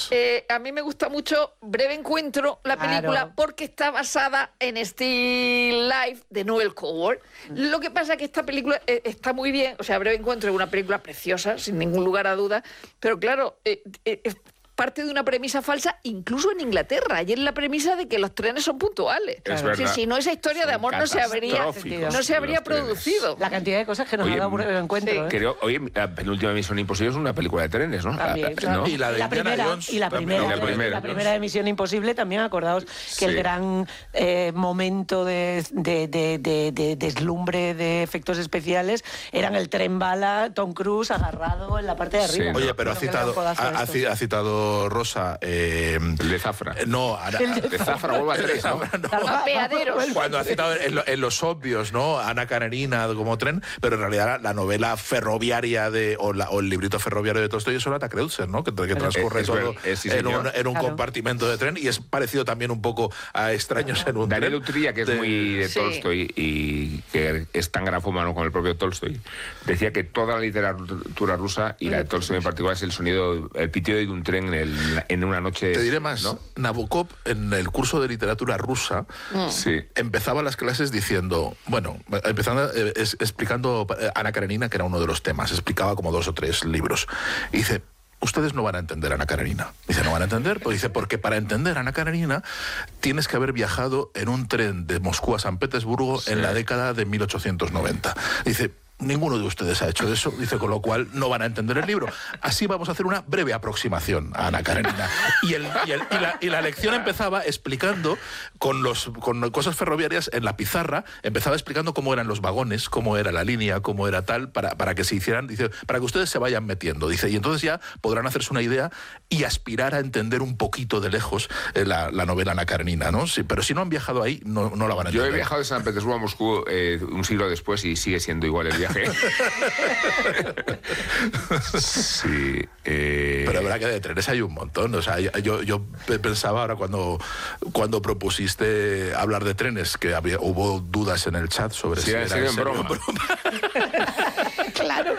A mí me gusta mucho Breve Encuentro, la película, porque está basada en Still Life de Noel Coward. Lo que pasa es que esta película está muy bien, o sea, Breve Encuentro es una película preciosa, sin ningún lugar a dudas, pero claro, parte de una premisa falsa, incluso en Inglaterra, y es la premisa de que los trenes son puntuales. Claro. Si no, esa historia de amor no se habría producido. La cantidad de cosas que nos ha dado Breve Encuentro. Creo, la penúltima Misión Imposible es una película de trenes, ¿no? También, claro. ¿no? Y la de Indiana Jones. Y la primera de Misión Imposible también, acordaos que el gran momento de deslumbre de efectos especiales eran el tren bala, Tom Cruise agarrado en la parte de arriba. Oye, pero ha citado Rosa... el de Zafra. No, de Zafra vuelve a tres, ¿no? Cuando ha citado en los obvios, ¿no? Ana Karenina como tren, pero en realidad la novela ferroviaria o el librito ferroviario de Tolstoy es Agatha Kreutzer, ¿no? Que transcurre todo en un compartimento de tren, y es parecido también un poco a Extraños en un tren. Daniel Utría, que es muy de Tolstoy y que es tan grafómano como el propio Tolstoy, decía que toda la literatura rusa, y la de Tolstoy en particular, es el sonido, el pitido de un tren en una noche. Te diré más, ¿no? Nabokov, en el curso de literatura rusa, empezaba las clases diciendo, explicando Ana Karenina, que era uno de los temas, explicaba como 2 o 3 libros, y dice: ustedes no van a entender a Ana Karenina. Dice, ¿no van a entender? Pues dice, porque para entender a Ana Karenina tienes que haber viajado en un tren de Moscú a San Petersburgo en la década de 1890. Dice, ninguno de ustedes ha hecho eso, dice, con lo cual no van a entender el libro. Así vamos a hacer una breve aproximación a Ana Karenina. Y la lección empezaba explicando, con cosas ferroviarias en la pizarra, empezaba explicando cómo eran los vagones, cómo era la línea, cómo era tal, para que se hicieran, dice, para que ustedes se vayan metiendo, dice, y entonces ya podrán hacerse una idea y aspirar a entender un poquito de lejos la novela Ana Karenina, ¿no? Sí, pero si no han viajado ahí, no la van a entender. Yo he viajado de San Petersburgo a Moscú un siglo después y sigue siendo igual el viaje. Sí. Pero la verdad que de trenes hay un montón. O sea, yo pensaba ahora cuando propusiste hablar de trenes, que hubo dudas en el chat sobre si era en broma. Claro.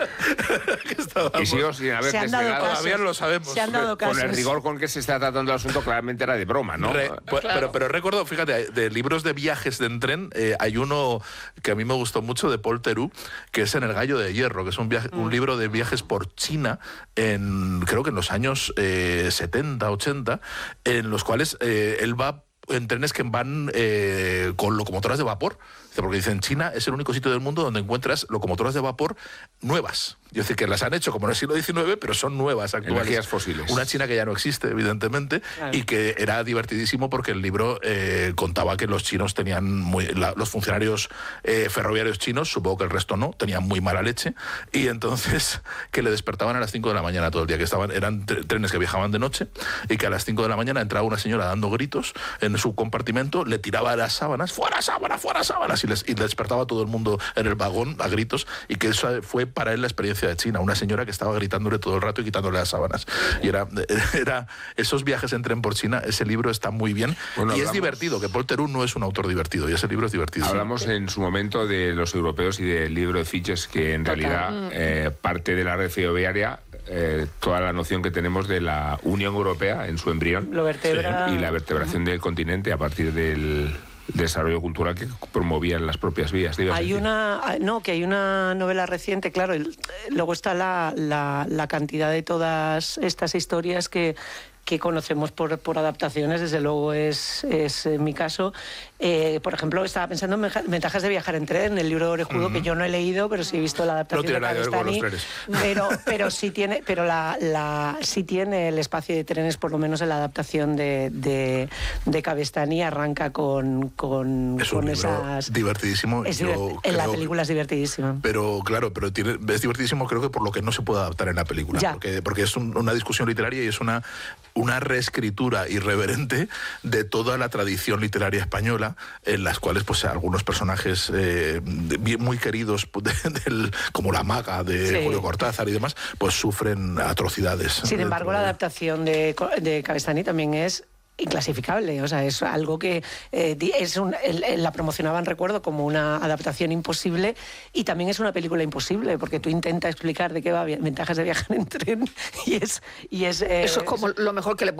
Y sigo sin haber desvelado. Todavía no lo sabemos. Se han dado casos. Con el rigor con que se está tratando el asunto, claramente era de broma, ¿no? Pero recuerdo, fíjate, de libros de viajes en tren, hay uno que a mí me gustó mucho, de Paul Theroux, que es En el Gallo de Hierro, que es un libro de viajes por China, creo que en los años 70, 80, en los cuales él va en trenes que van con locomotoras de vapor. Porque dicen, China es el único sitio del mundo donde encuentras locomotoras de vapor nuevas. Es decir, que las han hecho como en el siglo XIX, pero son nuevas, actuales. Energías fósiles. Una China que ya no existe, evidentemente, y que era divertidísimo porque el libro contaba que los chinos tenían los funcionarios ferroviarios chinos, supongo que el resto no, tenían muy mala leche, y entonces que le despertaban a las 5 de la mañana todo el día, que eran trenes que viajaban de noche, y que a las 5 de la mañana entraba una señora dando gritos en su compartimento, le tiraba las sábanas, ¡fuera sábanas, fuera sábanas! Y le despertaba a todo el mundo en el vagón a gritos, y que eso fue para él la experiencia de China, una señora que estaba gritándole todo el rato y quitándole las sábanas. Y era esos viajes en tren por China. Ese libro está muy bien, y es divertido, que Paul Theroux no es un autor divertido, y ese libro es divertido. Hablamos en su momento de los europeos y del libro de Fitches, que en realidad parte de la red ferroviaria, toda la noción que tenemos de la Unión Europea en su embrión, lo vertebra, y la vertebración del continente a partir del desarrollo cultural que promovían las propias vías. Hay una novela reciente, claro, luego está la cantidad de todas estas historias que conocemos por adaptaciones, desde luego es en mi caso. Por ejemplo, estaba pensando en Ventajas de viajar en tren, el libro de Orejudo, que yo no he leído, pero sí he visto la adaptación de Kavestani. Pero sí tiene, sí tiene el espacio de trenes, por lo menos en la adaptación de Kavestani, arranca con esas... divertidísimo. La película es divertidísima. Pero claro, es divertidísimo, creo que por lo que no se puede adaptar en la película. Porque es una discusión literaria y es una reescritura irreverente de toda la tradición literaria española, en las cuales pues algunos personajes muy queridos como la maga de Julio Cortázar y demás, pues sufren atrocidades. Sin embargo, la adaptación de Kavestani también es inclasificable, o sea, es algo que la promocionaban, recuerdo, como una adaptación imposible, y también es una película imposible, porque tú intentas explicar de qué va Ventajas de viajar en tren y es eso es como lo mejor que le